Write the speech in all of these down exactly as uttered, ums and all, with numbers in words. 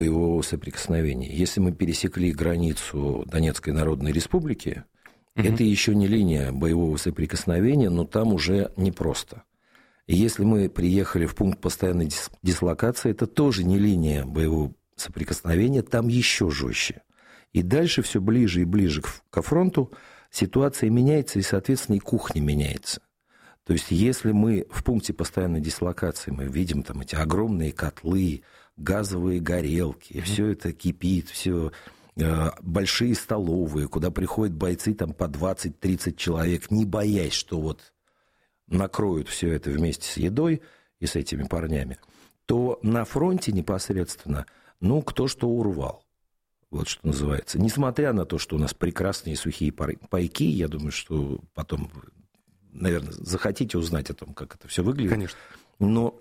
боевого соприкосновения. Если мы пересекли границу Донецкой Народной Республики, угу. это еще не линия боевого соприкосновения, но там уже непросто. И если мы приехали в пункт постоянной дислокации, это тоже не линия боевого соприкосновения, там еще жестче. И дальше все ближе и ближе к фронту ситуация меняется, и, соответственно, и кухня меняется. То есть, если мы в пункте постоянной дислокации мы видим там эти огромные котлы, газовые горелки, mm-hmm. все это кипит, все э, большие столовые, куда приходят бойцы там по двадцать-тридцать человек, не боясь, что вот накроют все это вместе с едой и с этими парнями, то на фронте непосредственно, ну, кто что урвал. Вот что называется. Несмотря на то, что у нас прекрасные сухие пайки, я думаю, что потом, наверное, захотите узнать о том, как это все выглядит. Конечно. Но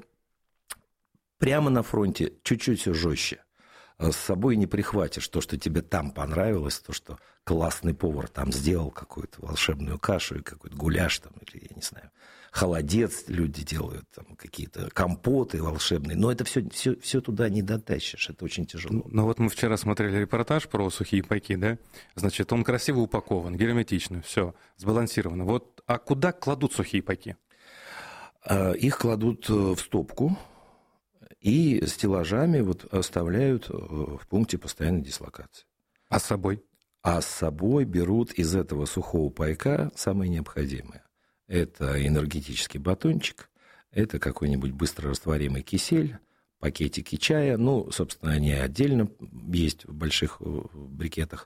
прямо на фронте чуть-чуть все жестче. С собой не прихватишь то, что тебе там понравилось, то, что классный повар там сделал какую-то волшебную кашу и какой-то гуляш, там, или, я не знаю, холодец люди делают, там, какие-то компоты волшебные. Но это все, все, все туда не дотащишь, это очень тяжело. Ну вот мы вчера смотрели репортаж про сухие пайки, да? Значит, он красиво упакован, герметично, все, сбалансировано. Вот, а куда кладут сухие пайки? Их кладут в стопку. И стеллажами вот оставляют в пункте постоянной дислокации. А с собой? А с собой берут из этого сухого пайка самое необходимое. Это энергетический батончик, это какой-нибудь быстрорастворимый кисель, пакетики чая. Ну, собственно, они отдельно есть в больших брикетах.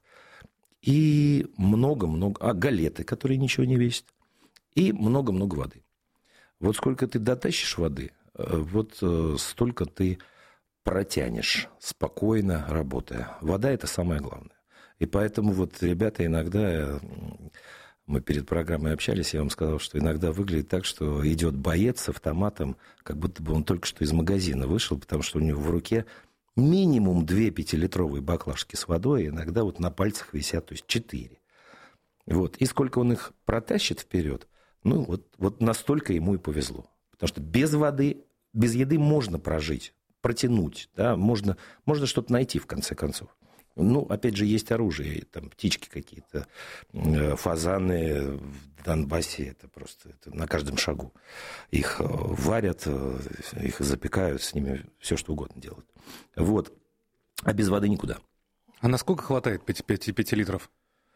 И много-много... А, галеты, которые ничего не весят. И много-много воды. Вот сколько ты дотащишь воды... Вот столько ты протянешь, спокойно работая. Вода – это самое главное. И поэтому вот ребята иногда, мы перед программой общались, я вам сказал, что иногда выглядит так, что идет боец с автоматом, как будто бы он только что из магазина вышел, потому что у него в руке минимум две пятилитровые баклажки с водой, иногда вот на пальцах висят, то есть четыре. Вот. И сколько он их протащит вперед, ну вот, вот настолько ему и повезло. Потому что без воды, без еды можно прожить, протянуть, да, можно, можно что-то найти, в конце концов. Ну, опять же, есть оружие, там птички какие-то, фазаны в Донбассе, это просто это на каждом шагу. Их варят, их запекают, с ними все что угодно делают. Вот. А без воды никуда. А насколько хватает пяти литров?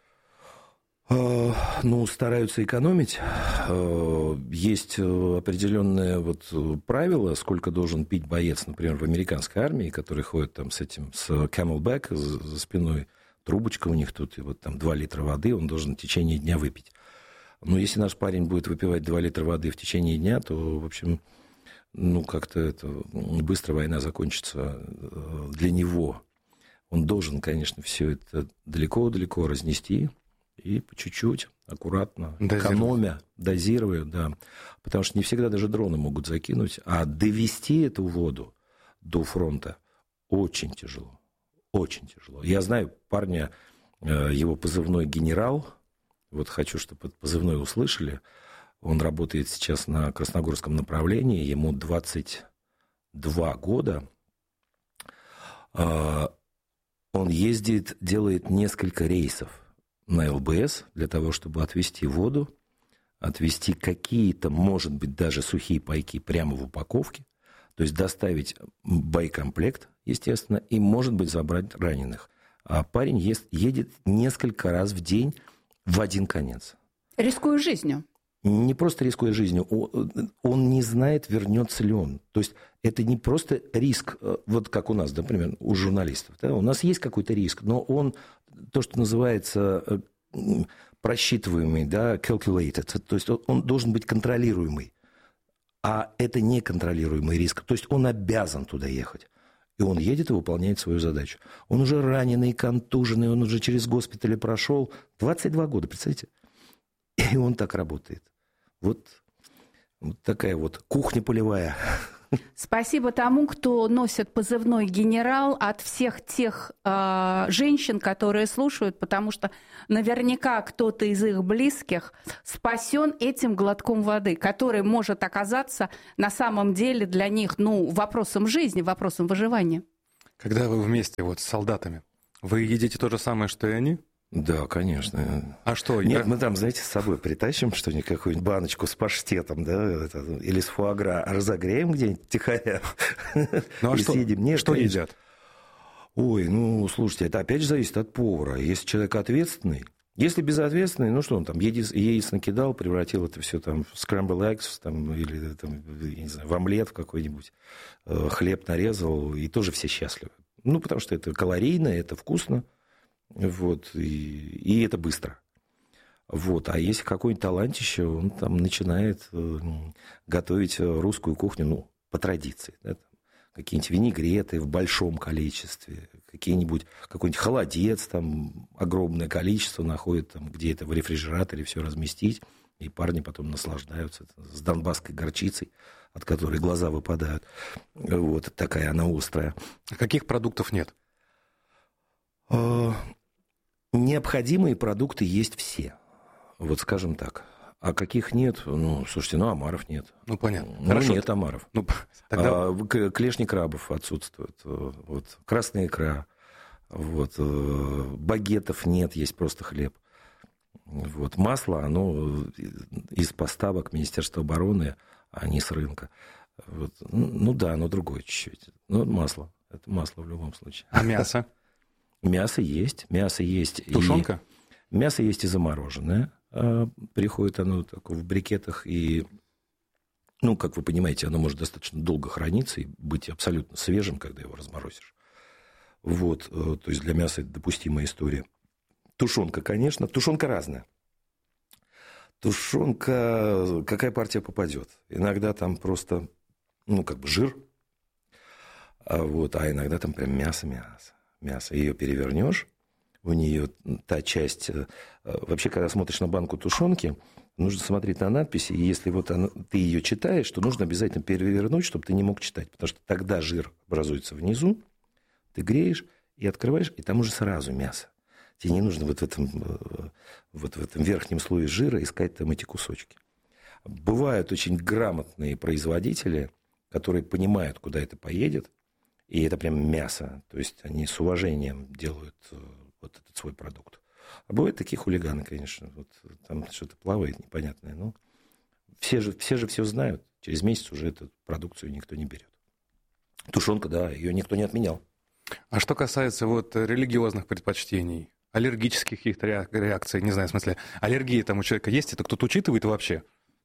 Ну, стараются экономить. Есть определенное вот правило, сколько должен пить боец, например, в американской армии, который ходит там с этим, с Camelback за спиной, трубочка у них тут, и вот там два литра воды он должен в течение дня выпить. Но если наш парень будет выпивать два литра воды в течение дня, то, в общем, ну, как-то это быстро война закончится для него. Он должен, конечно, все это далеко-далеко разнести, и по чуть-чуть, аккуратно, экономя, дозируя, да. Потому что не всегда даже дроны могут закинуть. А довести эту воду до фронта очень тяжело. Очень тяжело. Я знаю парня, его позывной «Генерал». Вот хочу, чтобы этот позывной услышали. Он работает сейчас на Красногорском направлении. Ему двадцать два года. Он ездит, делает несколько рейсов на эл бэ эс для того, чтобы отвезти воду, отвезти какие-то, может быть, даже сухие пайки прямо в упаковке, то есть доставить боекомплект, естественно, и, может быть, забрать раненых. А парень ест, едет несколько раз в день в один конец. Рискуя жизнью. Не просто рискуя жизнью, он, он не знает, вернется ли он. То есть это не просто риск, вот как у нас, например, у журналистов. Да? У нас есть какой-то риск, но он, то, что называется просчитываемый, да, calculated, то есть он должен быть контролируемый. А это неконтролируемый риск. То есть он обязан туда ехать. И он едет и выполняет свою задачу. Он уже раненый, контуженный, он уже через госпитали прошел. двадцать два года, представляете? И он так работает. Вот, вот такая вот кухня полевая. Спасибо тому, кто носит позывной «Генерал», от всех тех э, женщин, которые слушают, потому что наверняка кто-то из их близких спасен этим глотком воды, который может оказаться на самом деле для них, ну, вопросом жизни, вопросом выживания. Когда вы вместе вот с солдатами, вы едите то же самое, что и они? Да, конечно. А что? Нет, я... мы там, знаете, с собой притащим что-нибудь, какую-нибудь баночку с паштетом, да, это, или с фуагра, а разогреем где-нибудь тихоря. Ну а и что, съедим. Нет, что конечно. едят? Ой, ну, слушайте, это опять же зависит от повара. Если человек ответственный, если безответственный, ну что он там, яиц, яиц накидал, превратил это все там в scrambled eggs, там, или там, я не знаю, в омлет в какой-нибудь, э, хлеб нарезал, и тоже все счастливы. Ну, потому что это калорийно, это вкусно. Вот, и, и это быстро. Вот, а если какой-нибудь талантище, он там начинает э, готовить русскую кухню, ну, по традиции, да, там, какие-нибудь винегреты в большом количестве, какие-нибудь, какой-нибудь холодец, там огромное количество находит, там, где это в рефрижераторе все разместить, и парни потом наслаждаются с донбасской горчицей, от которой глаза выпадают. Вот, такая она острая. А каких продуктов нет? Необходимые продукты есть все, вот скажем так. А каких нет? Ну, слушайте, ну, омаров нет. Ну, понятно. Ну, Хорошо. нет омаров. Ну, тогда... а, клешни крабов отсутствуют. Вот, красная икра. Вот, багетов нет, есть просто хлеб. Вот, масло, оно из поставок Министерства обороны, а не с рынка. Вот. Ну, да, оно другое чуть-чуть. Ну, масло. Это масло в любом случае. А мясо? Мясо есть, мясо есть. Тушенка? И, мясо есть и замороженное. А, приходит оно так, в брикетах. И, ну, как вы понимаете, оно может достаточно долго храниться и быть абсолютно свежим, когда его разморозишь. Вот, то есть для мяса это допустимая история. Тушенка, конечно. Тушенка разная. Тушенка, какая партия попадет. Иногда там просто, ну, как бы жир. А, вот, а иногда там прям мясо-мясо. Мясо. Ее перевернешь, у нее та часть... Вообще, когда смотришь на банку тушенки, нужно смотреть на надписи, и если вот она, ты ее читаешь, то нужно обязательно перевернуть, чтобы ты не мог читать, потому что тогда жир образуется внизу, ты греешь и открываешь, и там уже сразу мясо. Тебе не нужно вот в этом, вот в этом верхнем слое жира искать там эти кусочки. Бывают очень грамотные производители, которые понимают, куда это поедет, и это прям мясо. То есть они с уважением делают вот этот свой продукт. А бывают такие хулиганы, конечно. Вот там что-то плавает непонятное. Но все же, все же все знают. Через месяц уже эту продукцию никто не берет. Тушенка, да, ее никто не отменял. А что касается вот религиозных предпочтений, аллергических каких-то реакций, не знаю, в смысле, аллергия там у человека есть, это кто-то учитывает вообще?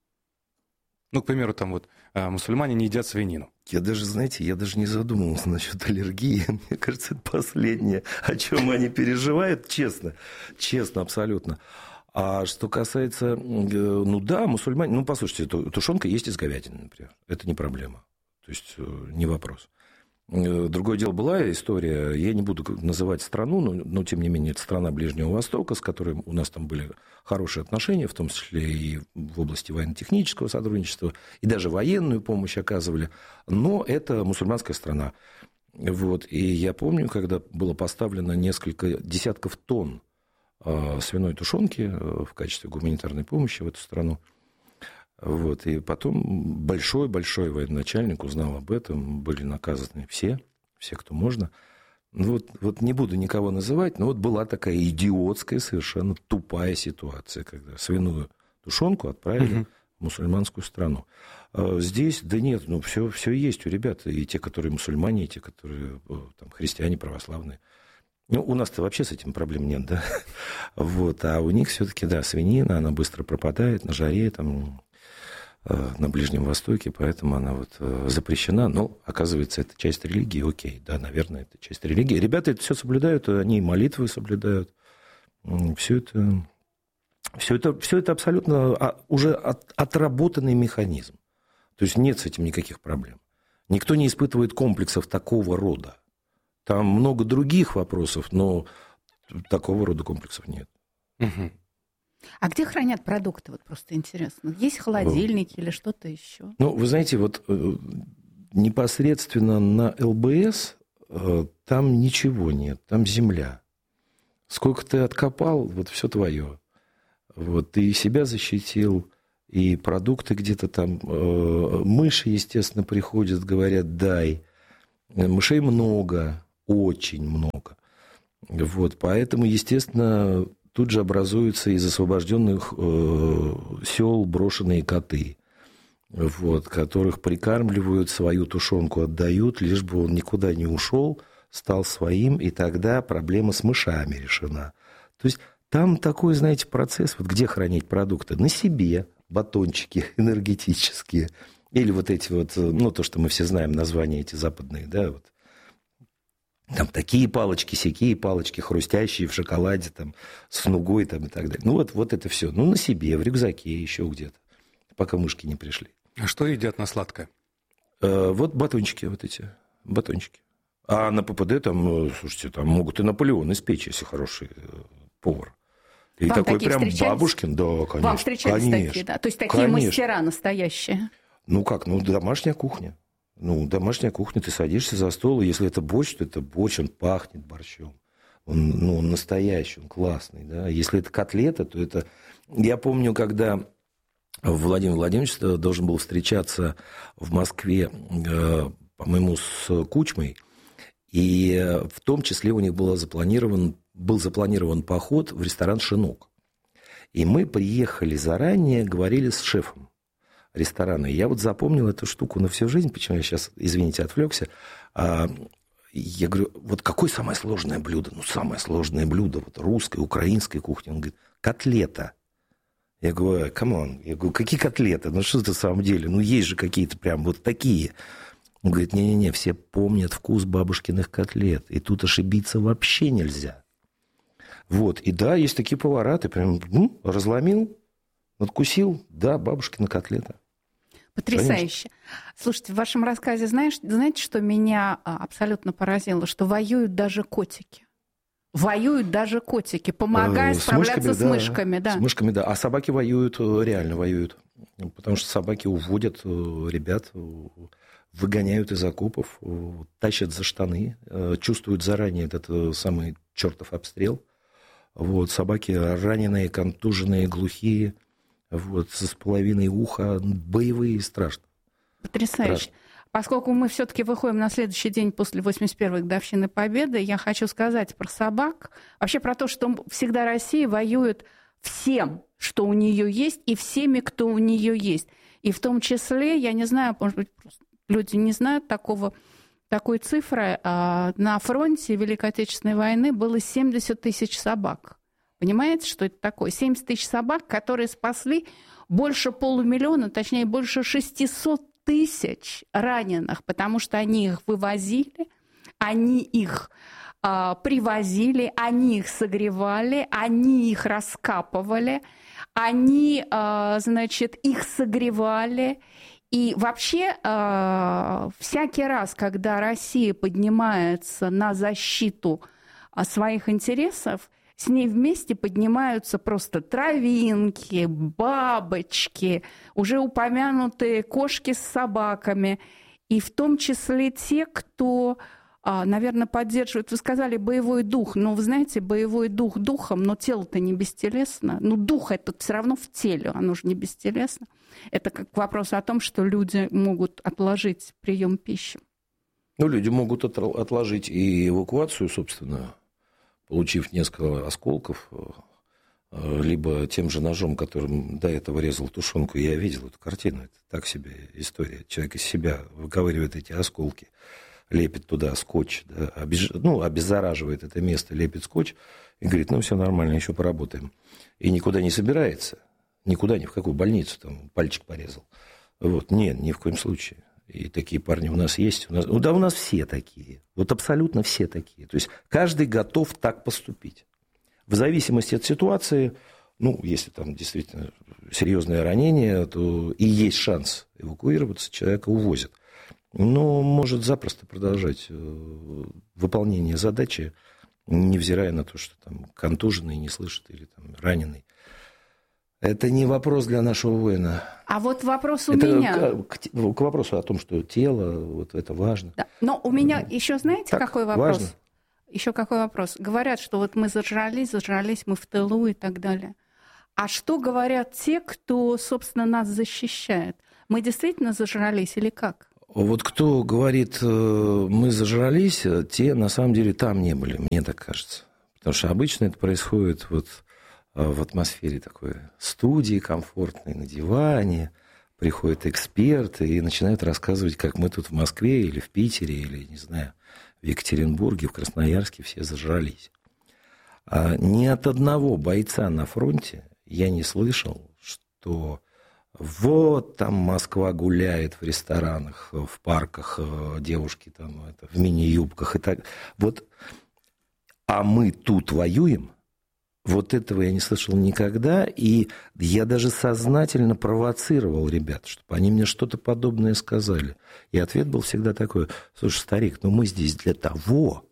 Ну, к примеру, там вот мусульмане не едят свинину. Я даже, знаете, я даже не задумывался насчет аллергии. Мне кажется, это последнее, о чем они переживают, честно. Честно, абсолютно. А что касается, ну да, мусульмане, ну, послушайте, тушенка есть из говядины, например. Это не проблема. То есть не вопрос. Другое дело, была история, я не буду называть страну, но, но тем не менее, это страна Ближнего Востока, с которой у нас там были хорошие отношения, в том числе и в области военно-технического сотрудничества, и даже военную помощь оказывали, но это мусульманская страна. Вот. И я помню, когда было поставлено несколько десятков тонн свиной тушенки в качестве гуманитарной помощи в эту страну. Вот. И потом большой-большой военачальник узнал об этом, были наказаны все, все, кто можно. Вот, вот не буду никого называть, но вот была такая идиотская, совершенно тупая ситуация, когда свиную тушенку отправили uh-huh. в мусульманскую страну. А здесь, да нет, ну все, все есть у ребят, и те, которые мусульмане, и те, которые там, христиане, православные. Ну, у нас-то вообще с этим проблем нет, да. Вот. А у них все-таки, да, свинина, она быстро пропадает на жаре, там... на Ближнем Востоке, поэтому она вот запрещена. Но, оказывается, это часть религии. Окей, да, наверное, это часть религии. Ребята это все соблюдают, они молитвы соблюдают. Все это, все это, все это абсолютно уже от, отработанный механизм. То есть нет с этим никаких проблем. Никто не испытывает комплексов такого рода. Там много других вопросов, но такого рода комплексов нет. Угу. А где хранят продукты? Вот просто интересно. Есть холодильники или что-то еще? Ну, вы знаете, вот непосредственно на ЛБС там ничего нет, там земля. Сколько ты откопал, вот все твое. Вот, ты и себя защитил, и продукты где-то там. Мыши, естественно, приходят, говорят, дай. Мышей много. очень много. Вот, поэтому, естественно, тут же образуются из освобожденных э, сел брошенные коты, вот, которых прикармливают, свою тушенку отдают, лишь бы он никуда не ушел, стал своим, и тогда проблема с мышами решена. То есть там такой, знаете, процесс, вот где хранить продукты? На себе, батончики энергетические, или вот эти вот, ну, то, что мы все знаем, названия эти западные, да, вот. Там такие палочки, сякие палочки, хрустящие в шоколаде, там, с нугой там, и так далее. Ну, вот, вот это все. Ну, на себе, в рюкзаке, еще где-то, пока мышки не пришли. А что едят на сладкое? Э, вот батончики вот эти, батончики. А на ППД там, слушайте, там могут и Наполеон испечь, если хороший повар. И Вам такой прям встречались? Бабушкин, да, конечно. Вам встречались конечно, такие, да? То есть такие конечно. мастера настоящие? Ну как, ну домашняя кухня. Ну, домашняя кухня, ты садишься за стол, и если это борщ, то это борщ, он пахнет борщом. Он, ну, он настоящий, он классный, да. Если это котлета, то это... Я помню, когда Владимир Владимирович должен был встречаться в Москве, по-моему, с Кучмой, и в том числе у них был запланирован, был запланирован поход в ресторан «Шинок». И мы приехали заранее, говорили с шефом ресторана. И я вот запомнил эту штуку на всю жизнь, почему я сейчас, извините, отвлекся. Я говорю, вот какое самое сложное блюдо? Ну, самое сложное блюдо вот русской, украинской кухни. Он говорит, котлета. Я говорю, камон. Я говорю, какие котлеты? Ну, что это на самом деле? Ну, есть же какие-то прям вот такие. Он говорит, не-не-не, все помнят вкус бабушкиных котлет. И тут ошибиться вообще нельзя. Вот. И да, есть такие повара, ты прям ну, разломил, надкусил, да, бабушкина котлета. Потрясающе. Конечно. Слушайте, в вашем рассказе, знаешь, знаете, что меня абсолютно поразило? Что воюют даже котики. Воюют даже котики, помогая с справляться мышками, с да, мышками. Да. С мышками, да. А собаки воюют, реально воюют. Потому что собаки уводят ребят, выгоняют из окопов, тащат за штаны, чувствуют заранее этот самый чертов обстрел. Вот, собаки раненые, контуженные, глухие. Вот, с половиной уха, боевые, страшно. Потрясающе. Страшно. Поскольку мы все-таки выходим на следующий день после восемьдесят первой годовщины Победы, я хочу сказать про собак, вообще про то, что всегда Россия воюет всем, что у нее есть, и всеми, кто у нее есть. И в том числе, я не знаю, может быть, люди не знают такого, такой цифры, на фронте Великой Отечественной войны было семьдесят тысяч собак. Понимаете, что это такое? семьдесят тысяч собак, которые спасли больше полумиллиона, точнее, больше шестьсот тысяч раненых, потому что они их вывозили, они их а, привозили, они их согревали, они их раскапывали, они, а, значит, их согревали. И вообще, а, всякий раз, когда Россия поднимается на защиту а, своих интересов, с ней вместе поднимаются просто травинки, бабочки, уже упомянутые кошки с собаками, и в том числе те, кто, наверное, поддерживает, вы сказали, боевой дух, но вы знаете, боевой дух духом, но тело-то не бестелесно, ну дух это все равно в теле, оно же не бестелесно. Это как вопрос о том, что люди могут отложить прием пищи. Ну, люди могут отложить и эвакуацию, собственно, получив несколько осколков, либо тем же ножом, которым до этого резал тушенку. Я видел эту картину, это так себе история. Человек из себя выковыривает эти осколки, лепит туда скотч, да, обез... ну, обеззараживает это место, лепит скотч и говорит, ну, все нормально, еще поработаем. И никуда не собирается, никуда, ни в какую больницу, там, пальчик порезал. Вот, нет, ни в коем случае. И такие парни у нас есть. У нас, ну, да, у нас все такие. Вот абсолютно все такие. То есть каждый готов так поступить. В зависимости от ситуации, ну, если там действительно серьезное ранение, то и есть шанс эвакуироваться, человека увозят. Но может запросто продолжать выполнение задачи, невзирая на то, что там контуженный не слышит или там раненый. Это не вопрос для нашего воина. А вот вопрос у это меня... К, к, к вопросу о том, что тело, вот это важно. Да. Но у меня еще, знаете, так, какой вопрос? Важно. Еще какой вопрос? Говорят, что вот мы зажрались, зажрались, мы в тылу и так далее. А что говорят те, кто, собственно, нас защищает? Мы действительно зажрались или как? Вот кто говорит, мы зажрались, те на самом деле там не были, мне так кажется. Потому что обычно это происходит вот в атмосфере такой студии комфортной, на диване. Приходят эксперты и начинают рассказывать, как мы тут в Москве или в Питере, или, не знаю, в Екатеринбурге, в Красноярске все зажрались. А ни от одного бойца на фронте я не слышал, что вот там Москва гуляет в ресторанах, в парках, девушки там это, в мини-юбках и так. Вот, а мы тут воюем. Вот этого я не слышал никогда, и я даже сознательно провоцировал ребят, чтобы они мне что-то подобное сказали. И ответ был всегда такой: слушай, старик, ну мы здесь для того,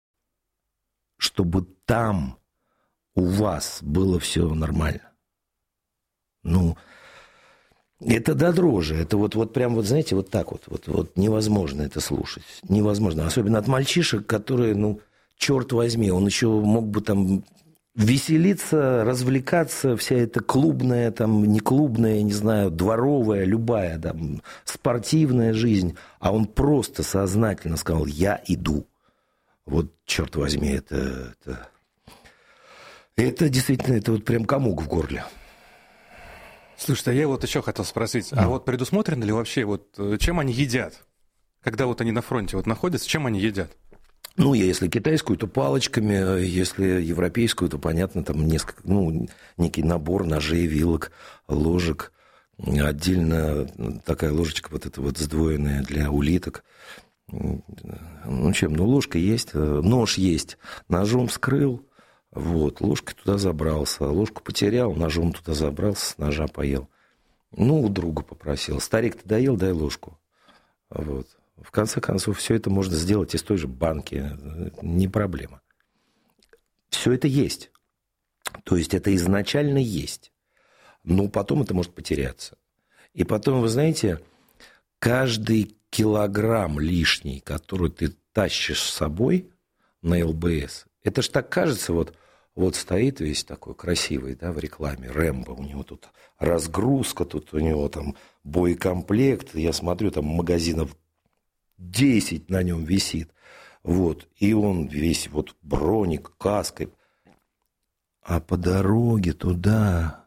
чтобы там у вас было все нормально. Ну, это до дрожи, это вот, вот прям, вот знаете, вот так вот, вот, вот невозможно это слушать, невозможно. Особенно от мальчишек, которые, ну, черт возьми, он еще мог бы там веселиться, развлекаться, вся эта клубная, там, не клубная, не знаю, дворовая, любая, там, спортивная жизнь, а он просто сознательно сказал: я иду. Вот, черт возьми, это, это, это действительно, это вот прям комок в горле. Слушайте, а я вот еще хотел спросить, а вот предусмотрено ли вообще, вот чем они едят, когда вот они на фронте вот находятся, чем они едят? Ну, если китайскую, то палочками, если европейскую, то, понятно, там несколько, ну, некий набор ножей, вилок, ложек, отдельно такая ложечка вот эта вот сдвоенная для улиток. Ну, чем? Ну, ложка есть, нож есть, ножом вскрыл, вот, ложкой туда забрался, ложку потерял, ножом туда забрался, с ножа поел. Ну, у друга попросил: старик, ты доел, дай ложку. Вот. В конце концов, все это можно сделать из той же банки, не проблема. Все это есть. То есть это изначально есть. Но потом это может потеряться. И потом, вы знаете, каждый килограмм лишний, который ты тащишь с собой на эл бэ эс, это ж так кажется, вот, вот стоит весь такой красивый, да, в рекламе, Рэмбо, у него тут разгрузка, тут у него там боекомплект, я смотрю, там магазинов десять на нем висит, вот, и он весь вот броник, каской, а по дороге туда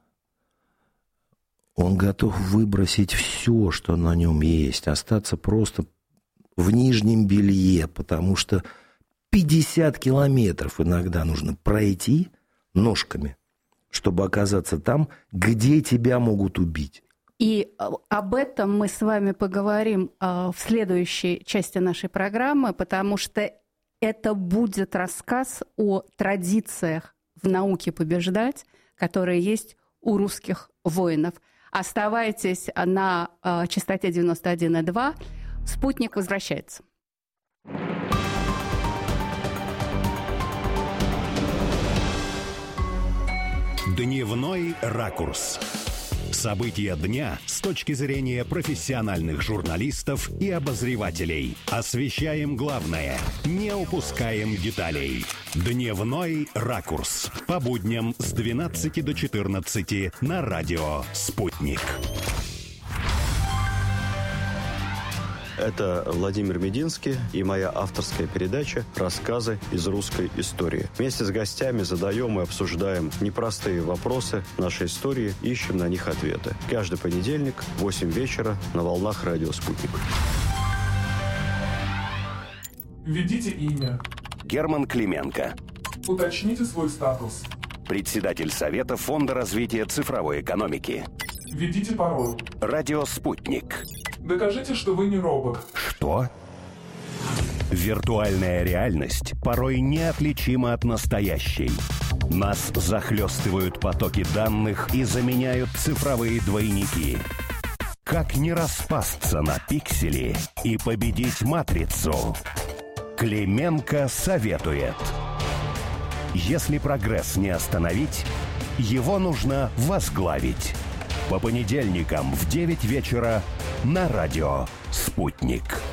он готов выбросить все, что на нем есть, остаться просто в нижнем белье, потому что пятьдесят километров иногда нужно пройти ножками, чтобы оказаться там, где тебя могут убить. И об этом мы с вами поговорим в следующей части нашей программы, потому что это будет рассказ о традициях в науке побеждать, которые есть у русских воинов. Оставайтесь на частоте девяносто один и два. «Спутник» возвращается. Дневной ракурс. События дня с точки зрения профессиональных журналистов и обозревателей. Освещаем главное, не упускаем деталей. Дневной ракурс. По будням с двенадцати до четырнадцати на радио «Спутник». Это Владимир Мединский и моя авторская передача «Рассказы из русской истории». Вместе с гостями задаем и обсуждаем непростые вопросы нашей истории, ищем на них ответы. Каждый понедельник в восемь вечера на волнах радио «Спутник». Введите имя. Герман Клименко. Уточните свой статус. Председатель Совета Фонда развития цифровой экономики. Введите пароль. Радио «Спутник». Докажите, что вы не робот. Что? Виртуальная реальность порой неотличима от настоящей. Нас захлестывают потоки данных и заменяют цифровые двойники. Как не распасться на пиксели и победить матрицу? Клименко советует. Если прогресс не остановить, его нужно возглавить. По понедельникам в девять вечера на радио «Спутник».